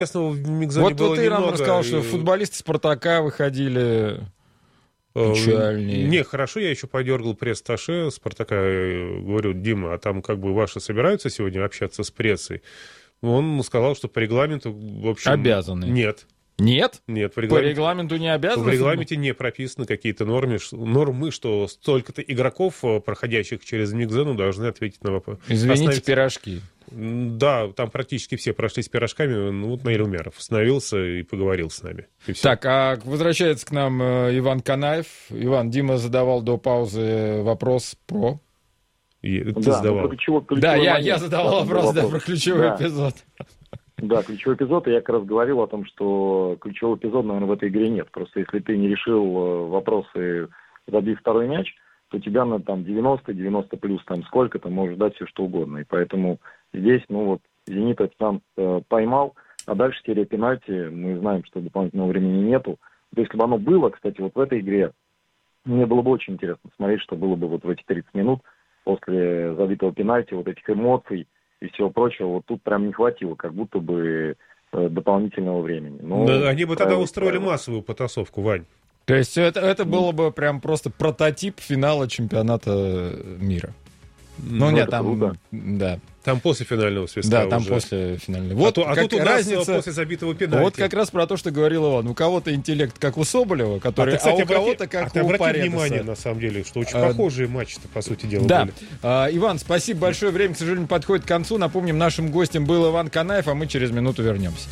в микзоне было Вот ты нам немного. рассказал, что футболисты «Спартака» выходили печальнее. Не, хорошо, я еще подергал пресс-атташе «Спартака». Говорю: Дима, а там как бы ваши собираются сегодня общаться с прессой? Он сказал, что по регламенту, в общем... Обязаны. Нет. Нет? Нет, По регламенту не обязаны? В регламенте не прописаны какие-то нормы, что столько-то игроков, проходящих через микзону, должны ответить на вопрос. Извините, пирожки. Да, там практически все прошли с пирожками. Ну, вот Наиль Умяров остановился и поговорил с нами. Так, а возвращается к нам Иван Канаев. Иван, Дима задавал до паузы вопрос про... Ты задавал. Я задавал вопрос про ключевой эпизод. Да, ключевой эпизод, и я как раз говорил о том, что ключевого эпизода, наверное, в этой игре нет. Просто если ты не решил вопросы, забив второй мяч, то тебя на там 90 плюс там сколько-то можешь дать все что угодно. И поэтому здесь, «Зенит» этот шанс поймал, а дальше серия пенальти, мы знаем, что дополнительного времени нету. Если бы оно было, кстати, вот в этой игре, мне было бы очень интересно смотреть, что было бы вот в эти 30 минут после забитого пенальти, вот этих эмоций и всего прочего. Вот тут прям не хватило, как будто бы дополнительного времени. Да, они бы тогда устроили массовую потасовку, Вань. То есть это было бы прям просто прототип финала чемпионата мира. Нет, там... круто. Да. Там после финального свистка. Да, там уже. после финального. Вот тут у нас разница... после забитого пенальти. Вот как раз про то, что говорил Иван. У кого-то интеллект, как у Соболева, который, кстати, у кого-то как у Паредеса. Обрати внимание, на самом деле, что очень похожие матчи-то, по сути дела, были. Иван, спасибо большое. Время, к сожалению, подходит к концу. Напомним, нашим гостем был Иван Канаев, а мы через минуту вернемся.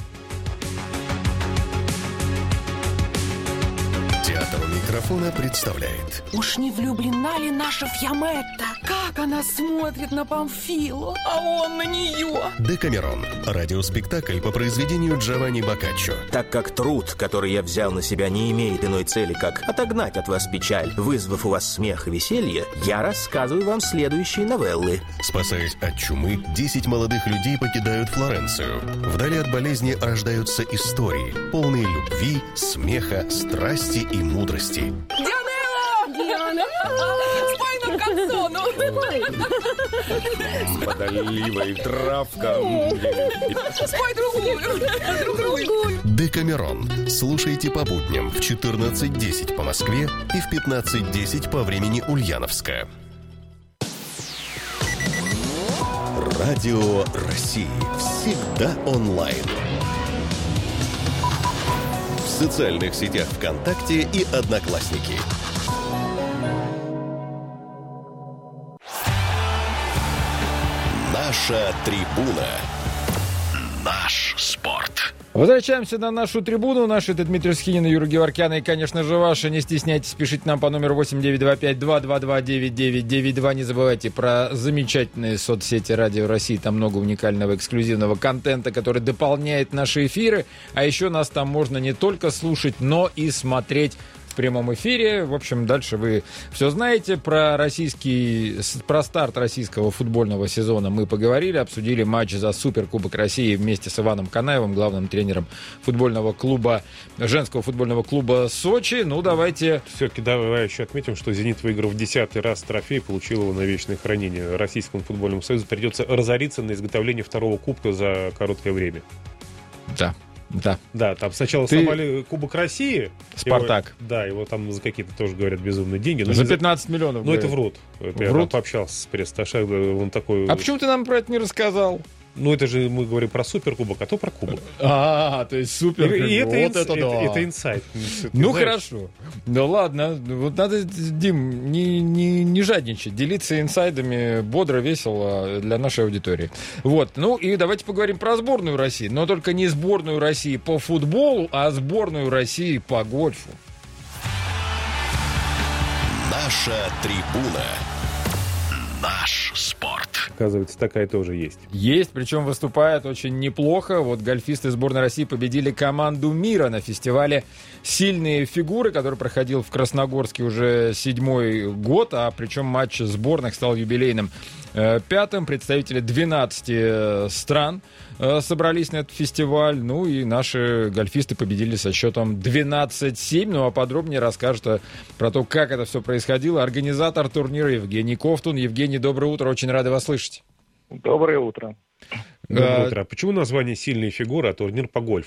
Театр микрофона представляет. Уж не влюблена ли наша Фьяметта? Как она смотрит на Памфилу, а он на нее. Декамерон. Радиоспектакль по произведению Джованни Боккаччо. Так как труд, который я взял на себя, не имеет иной цели, как отогнать от вас печаль, вызвав у вас смех и веселье, я рассказываю вам следующие новеллы. Спасаясь от чумы, 10 молодых людей покидают Флоренцию. Вдали от болезни рождаются истории, полные любви, смеха, страсти и мудрости. Диана! Спой нам канцону! Подоливай травка. Спой другую! Декамерон. Слушайте по будням в 14:10 по Москве и в 15:10 по времени Ульяновска. Радио России. Всегда онлайн. В социальных сетях ВКонтакте и Одноклассники. Наша трибуна. Наш спорт. Возвращаемся на нашу трибуну. Наши это Дмитрий Схинин, Юрий Геворкян и, конечно же, ваши. Не стесняйтесь, пишите нам по номеру 8-925-222-9992. Не забывайте про замечательные соцсети Радио России. Там много уникального эксклюзивного контента, который дополняет наши эфиры. А еще нас там можно не только слушать, но и смотреть в прямом эфире. В общем, дальше вы все знаете. Про старт российского футбольного сезона мы поговорили, обсудили матч за Суперкубок России вместе с Иваном Канаевым, главным тренером женского футбольного клуба Сочи. Давайте... Все-таки давай еще отметим, что «Зенит», выиграв 10-й раз трофей, получил его на вечное хранение. Российскому футбольному союзу придется разориться на изготовление второго кубка за короткое время. Да, там сначала сломали Кубок России. «Спартак». Его там за какие-то тоже, говорят, безумные деньги. За 15 миллионов. Это врут. Я пообщался с пресс-атташе, он такой... А почему ты нам про это не рассказал? Это же мы говорим про Суперкубок, а то про Кубок. То есть Суперкубок. Это инсайт. Хорошо. Ладно. Вот надо, Дим, не жадничать, делиться инсайдами бодро, весело для нашей аудитории. И давайте поговорим про сборную России. Но только не сборную России по футболу, а сборную России по гольфу. Наша трибуна. Наш спорт. Оказывается, такая тоже есть. Есть, причем выступает очень неплохо. Гольфисты сборной России победили команду мира на фестивале «Сильные фигуры», который проходил в Красногорске уже 7-й год, а причем матч сборных стал юбилейным 5-м. Представители 12 стран собрались на этот фестиваль. И наши гольфисты победили со счетом 12-7. А подробнее расскажет про то, как это все происходило, организатор турнира Евгений Ковтун. Евгений, доброе утро. Очень рады вас слышать. Доброе утро. Доброе утро. А почему название «Сильные фигуры», а турнир по гольфу?